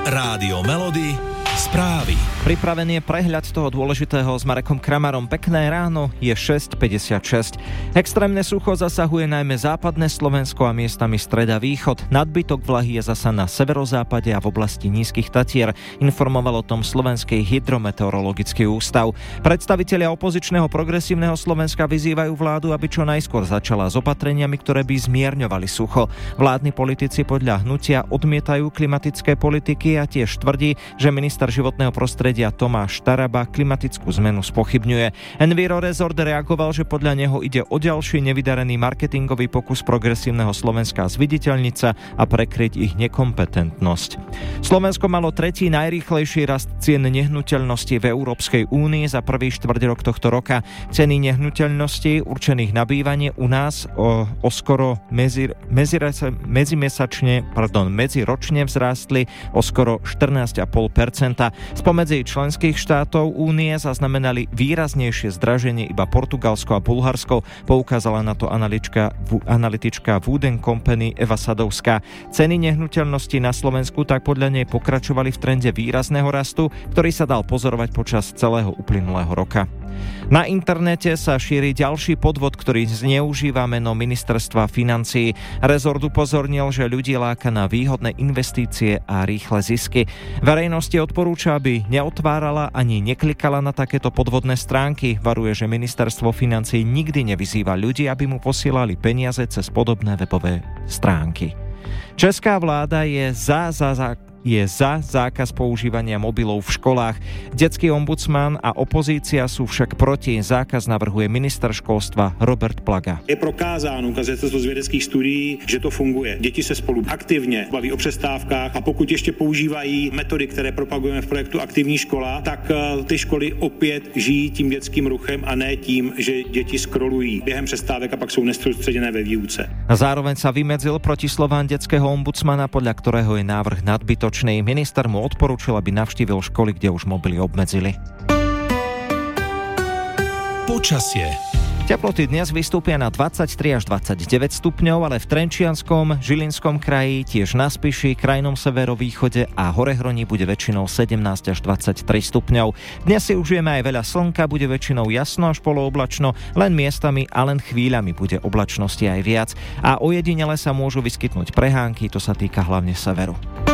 Rádio Melody, správy. Pripravený je prehľad toho dôležitého s Marekom Kramarom. Pekné ráno, je 6:56. Extrémne sucho zasahuje najmä západné Slovensko a miestami streda východ. Nadbytok vlahy je zasa na severozápade a v oblasti Nízkych Tatier. Informoval o tom Slovenský hydrometeorologický ústav. Predstavitelia opozičného Progresívneho Slovenska vyzývajú vládu, aby čo najskôr začala s opatreniami, ktoré by zmierňovali sucho. Vládni politici podľa hnutia odmietajú klimatické politiky a tiež tvrdí, že minister životného prostredia Tomáš Taraba klimatickú zmenu spochybňuje. Enviro Resort reagoval, že podľa neho ide o ďalší nevydarený marketingový pokus Progresívneho Slovenska zviditeľniť sa a prekryť ich nekompetentnosť. Slovensko malo tretí najrýchlejší rast cien nehnuteľností v Európskej únii za prvý štvrťrok tohto roka. Ceny nehnuteľností určených na bývanie u nás oskoro medziročne vzrástli o skoro 14,5%. Spomedzi členských štátov únie zaznamenali výraznejšie zdraženie iba Portugalsko a Bulharsko, poukázala na to analytička Wood & Company Eva Sadovská. Ceny nehnuteľností na Slovensku tak podľa nej pokračovali v trende výrazného rastu, ktorý sa dal pozorovať počas celého uplynulého roka. Na internete sa šíri ďalší podvod, ktorý zneužíva meno ministerstva financií. Rezort upozornil, že ľudí láka na výhodné investície a rýchle zisky. Verejnosti odporúča, aby neotvárala ani neklikala na takéto podvodné stránky. Varuje, že ministerstvo financií nikdy nevyzýva ľudí, aby mu posielali peniaze cez podobné webové stránky. Česká vláda je za zákaz používania mobilov v školách. Detský ombudsman a opozícia sú však proti. Zákaz navrhuje minister školstva Robert Plaga. Je prokázáno, ukazuje se to z vědeckých studií, že to funguje. Děti se spolu aktivně baví o přestávkách a pokud ještě používají metody, které propagujeme v projektu Aktivní škola, tak ty školy opět žijí tím dětským ruchem a ne tím, že děti scrollují během přestávek a pak jsou nesoustředěné ve výuce. Zároveň sa vymedzil proti slovám detského ombudsmana, podľa ktorého je návrh nadbytočný. Minister mu odporúčil, aby navštívil školy, kde už mobily obmedzili. Počasie. Teploty dnes vystúpia na 23 až 29 stupňov, ale v Trenčianskom, Žilinskom kraji, tiež na Spiši, krajnom severovýchode a Horehroní bude väčšinou 17 až 23 stupňov. Dnes si užijeme aj veľa slnka, bude väčšinou jasno až polooblačno, len miestami a len chvíľami bude oblačnosti aj viac. A ojedinele sa môžu vyskytnúť prehánky, to sa týka hlavne severu.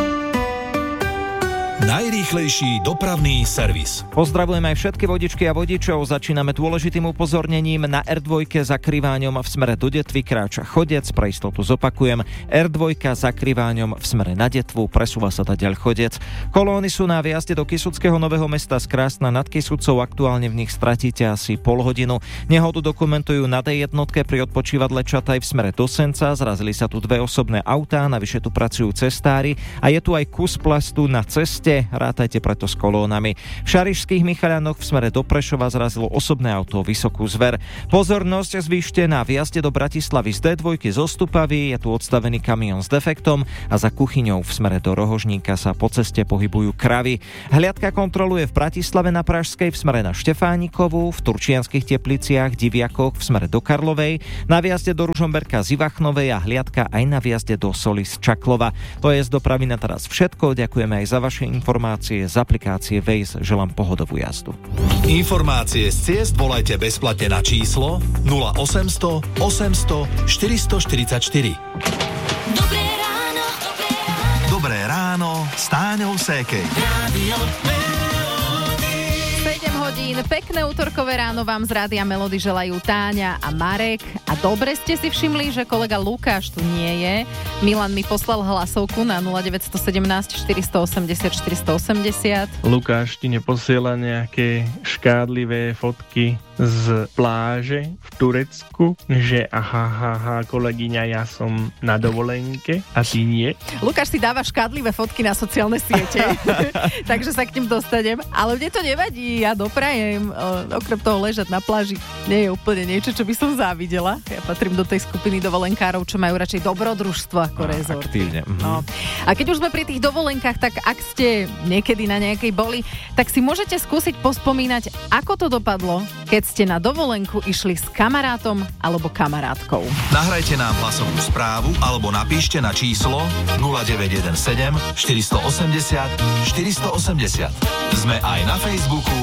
Najrýchlejší dopravný servis. Pozdravujeme aj všetky vodičky a vodičov. Začíname dôležitým upozornením. Na R2 za Kriváňom v smere do Detvy kráča chodec. Pre istotu zopakujem. R2 za Kriváňom v smere na Detvu. Presúva sa taďaľ chodec. Kolóny sú na výjazde do Kysuckého Nového Mesta z Krásna nad Kysucou. Aktuálne v nich stratíte asi pol hodinu. Nehodu dokumentujú na D1 pri odpočívadle Čataj v smere do Senca. Zrazili sa tu dve osobné autá, navyše tu pracujú cestári a je tu aj kus plastu na ceste. Rátajte preto s kolónami. V Šarišských Michaľanoch v smere do Prešova zrazilo osobné auto Vysokú Zver. Pozornosť zvýšte na výjazde do Bratislavy z D2 zo Stupavy. Je tu odstavený kamión s defektom a za Kuchyňou v smere do Rohožníka sa po ceste pohybujú kravy. Hliadka kontroluje v Bratislave na Pražskej v smere na Štefánikovu, v Turčianskych Tepliciach, Diviakoch v smere do Karlovej, na výjazde do Ružomberka z Ivachnovej a hliadka aj na výjazde do Solis Čaklova. To je z dopravy na teraz všetko. Ďakujeme aj za vaše informácie z aplikácie Waze. Želám pohodovú jazdu. Informácie z ciest volajte bezplatne na číslo 0800 800 444. Dobré ráno. Dobré ráno s Táňou Sékej. 7 hodín, pekné útorkové ráno vám z Rádia Melody želajú Táňa a Marek. A dobre ste si všimli, že kolega Lukáš tu nie je. Milan mi poslal hlasovku na 0917 480 480. Lukáš ti neposiela nejaké škádlivé fotky z pláže v Turecku, že aha, kolegyňa, ja som na dovolenke a ty nie? Lukáš si dáva škádlivé fotky na sociálne siete, takže sa k ním dostanem, ale mne to nevadí, ja doprajem, okrem toho ležať na pláži nie je úplne niečo, čo by som závidela. Ja patrím do tej skupiny dovolenkárov, čo majú radšej dobrodružstvo ako rezort. Aktívne. No. A keď už sme pri tých dovolenkách, tak ak ste niekedy na nejakej boli, tak si môžete skúsiť pospomínať, ako to dopadlo, keď ste na dovolenku išli s kamarátom alebo kamarátkou. Nahrajte nám hlasovú správu alebo napíšte na číslo 0917 480 480. Sme aj na Facebooku